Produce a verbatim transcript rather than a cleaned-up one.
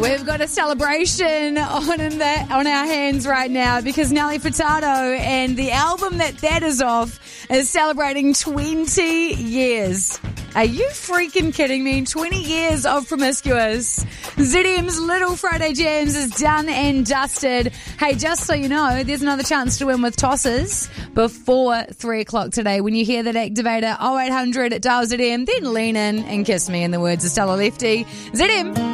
We've got a celebration on in the, on our hands right now because Nelly Furtado and the album that that is off is celebrating twenty years. Are you freaking kidding me? twenty years of Promiscuous. Z M's Little Friday Jams is done and dusted. Hey, just so you know, there's another chance to win with tosses before three o'clock today. When you hear that activator, oh eight hundred dial Z M, then lean in and kiss me in the words of Stella Lefty. Z M.